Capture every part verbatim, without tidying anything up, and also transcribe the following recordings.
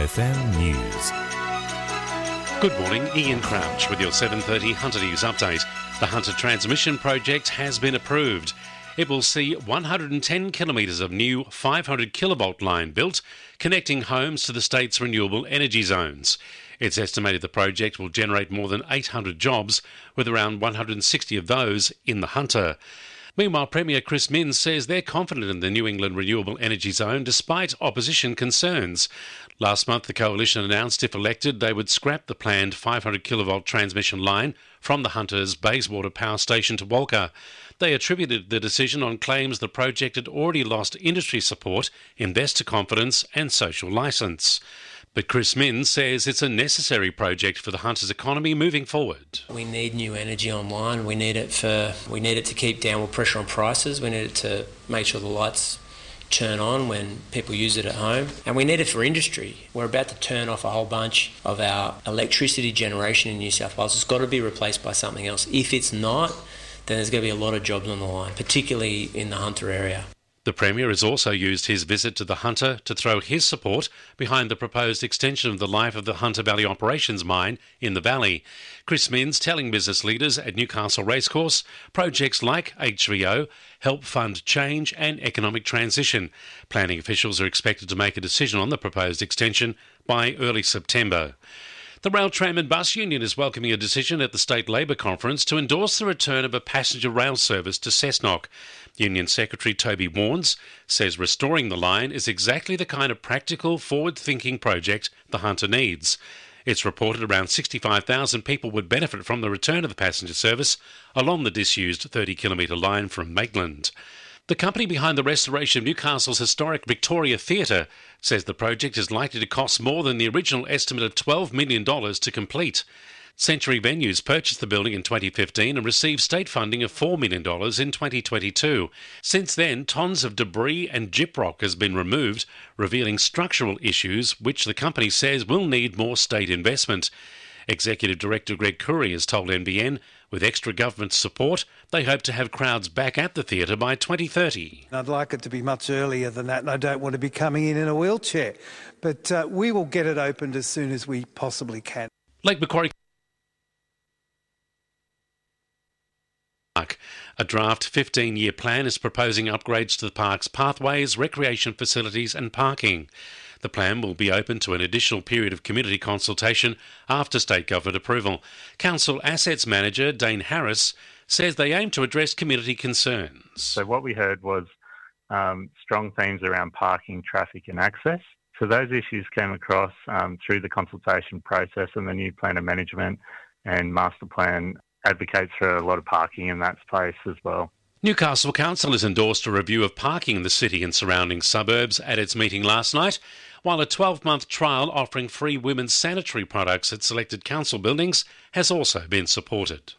F M News. Good morning, Ian Crouch with your seven thirty Hunter News update. The Hunter Transmission Project has been approved. It will see one hundred ten kilometres of new five hundred kilovolt line built, connecting homes to the state's renewable energy zones. It's estimated the project will generate more than eight hundred jobs, with around one hundred sixty of those in the Hunter. Meanwhile, Premier Chris Minns says they're confident in the New England Renewable Energy Zone despite opposition concerns. Last month, the coalition announced if elected they would scrap the planned five hundred kilovolt transmission line from the Hunter's Bayswater Power Station to Walker. They attributed the decision on claims the project had already lost industry support, investor confidence and social licence. But Chris Minns says it's a necessary project for the Hunter's economy moving forward. We need new energy online. We need it for we need it to keep downward pressure on prices. We need it to make sure the lights turn on when people use it at home. And we need it for industry. We're about to turn off a whole bunch of our electricity generation in New South Wales. It's got to be replaced by something else. If it's not, then there's going to be a lot of jobs on the line, particularly in the Hunter area. The Premier has also used his visit to the Hunter to throw his support behind the proposed extension of the life of the Hunter Valley Operations Mine in the Valley. Chris Minns telling business leaders at Newcastle Racecourse projects like H V O help fund change and economic transition. Planning officials are expected to make a decision on the proposed extension by early September. The Rail, Tram and Bus Union is welcoming a decision at the State Labor Conference to endorse the return of a passenger rail service to Cessnock. Union Secretary Toby Warnes says restoring the line is exactly the kind of practical, forward-thinking project the Hunter needs. It's reported around sixty-five thousand people would benefit from the return of the passenger service along the disused thirty kilometre line from Maitland. The company behind the restoration of Newcastle's historic Victoria Theatre says the project is likely to cost more than the original estimate of twelve million dollars to complete. Century Venues purchased the building in twenty fifteen and received state funding of four million dollars in twenty twenty-two. Since then, tons of debris and gyprock has been removed, revealing structural issues which the company says will need more state investment. Executive Director Greg Curry has told N B N, with extra government support, they hope to have crowds back at the theatre by twenty thirty. I'd like it to be much earlier than that, and I don't want to be coming in in a wheelchair. But uh, we will get it opened as soon as we possibly can. Lake Macquarie Park. A draft fifteen-year plan is proposing upgrades to the park's pathways, recreation facilities and parking. The plan will be open to an additional period of community consultation after state government approval. Council Assets Manager Dane Harris says they aim to address community concerns. So what we heard was um, strong themes around parking, traffic and access. So those issues came across um, through the consultation process, and the new plan of management and master plan advocates for a lot of parking in that space as well. Newcastle Council has endorsed a review of parking in the city and surrounding suburbs at its meeting last night, while a twelve-month trial offering free women's sanitary products at selected council buildings has also been supported.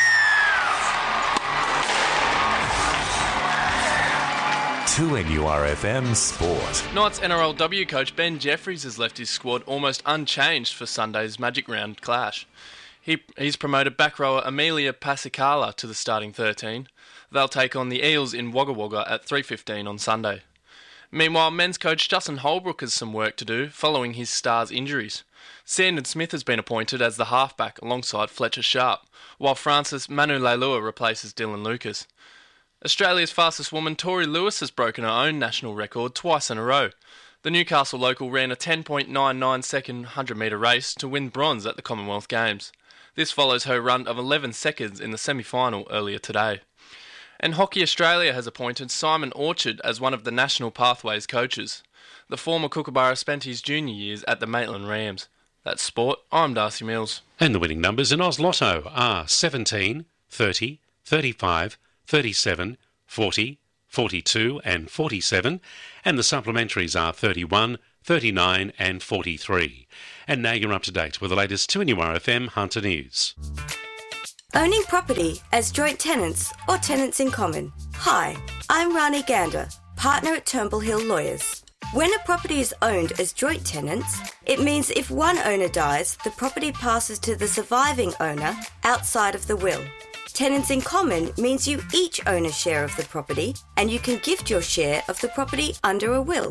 two N U R F M Sport. Knights N R L W coach Ben Jeffries has left his squad almost unchanged for Sunday's Magic Round clash. He, he's promoted back rower Amelia Pasicala to the starting thirteen. They'll take on the Eels in Wagga Wagga at three fifteen on Sunday. Meanwhile, men's coach Justin Holbrook has some work to do following his Stars injuries. Sandon Smith has been appointed as the halfback alongside Fletcher Sharp, while Francis Manu Leilua replaces Dylan Lucas. Australia's fastest woman Tori Lewis has broken her own national record twice in a row. The Newcastle local ran a ten point nine nine second one hundred metre race to win bronze at the Commonwealth Games. This follows her run of eleven seconds in the semi-final earlier today. And Hockey Australia has appointed Simon Orchard as one of the National Pathways coaches. The former Kookaburra spent his junior years at the Maitland Rams. That's sport. I'm Darcy Mills. And the winning numbers in Oz Lotto are seventeen, thirty, thirty-five, thirty-seven, forty, forty-two and forty-seven, and the supplementaries are thirty-one, thirty-nine and forty-three. And now you're up to date with the latest two N U R F M Hunter News. Owning property as joint tenants or tenants in common. Hi, I'm Rani Gander, partner at Turnbull Hill Lawyers. When a property is owned as joint tenants, it means if one owner dies, the property passes to the surviving owner outside of the will. Tenants in common means you each own a share of the property and you can gift your share of the property under a will.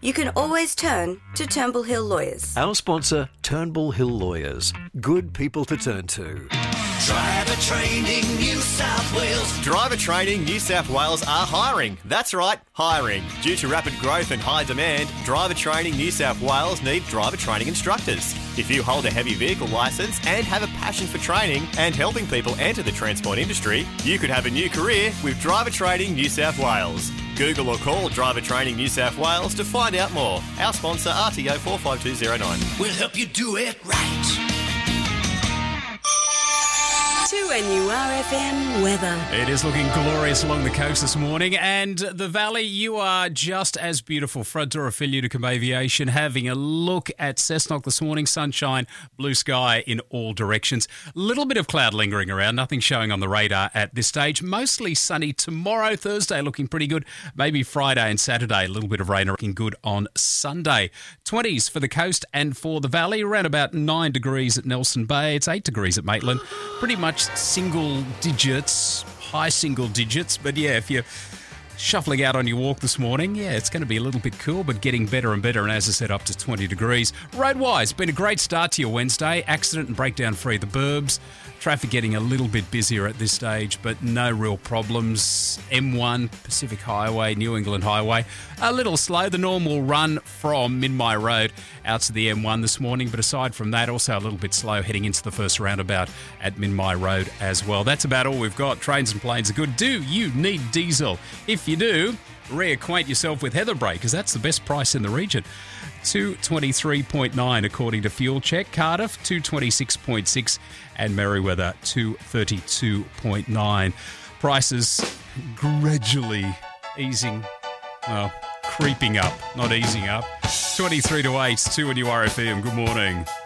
you can always turn to Turnbull Hill Lawyers. Our sponsor, Turnbull Hill Lawyers. Good people to turn to. Driver Training New South Wales. Driver Training New South Wales are hiring. That's right, hiring. Due to rapid growth and high demand, Driver Training New South Wales need driver training instructors. If you hold a heavy vehicle licence and have a passion for training and helping people enter the transport industry, you could have a new career with Driver Training New South Wales. Google or call Driver Training New South Wales to find out more. Our sponsor, R T O four five two zero nine. We'll help you do it right. two N U R F M weather. It is looking glorious along the coast this morning, and the valley, you are just as beautiful. Fred Dora-Filia to Aviation, having a look at Cessnock this morning. Sunshine, blue sky in all directions. Little bit of cloud lingering around, nothing showing on the radar at this stage. Mostly sunny tomorrow, Thursday looking pretty good. Maybe Friday and Saturday, a little bit of rain looking good on Sunday. twenties for the coast and for the valley, around about nine degrees at Nelson Bay. It's eight degrees at Maitland. Pretty much single digits, high single digits. But yeah, if you're shuffling out on your walk this morning, yeah, it's going to be a little bit cool, but getting better and better. And as I said, up to twenty degrees. Road-wise, been a great start to your Wednesday. Accident and breakdown free the burbs. Traffic getting a little bit busier at this stage, but no real problems. M one, Pacific Highway, New England Highway, a little slow. The normal run from Minmi Road out to the M one this morning, but aside from that, also a little bit slow heading into the first roundabout at Minmi Road as well. That's about all we've got. Trains and planes are good. Do you need diesel? If you do, reacquaint yourself with Heather Brake, because that's the best price in the region. two twenty-three point nine according to Fuel Check. Cardiff, two twenty-six point six, and Merriweather, two thirty-two point nine. Prices gradually easing, well, creeping up, not easing up. twenty-three to eight, two N U R F M. Good morning.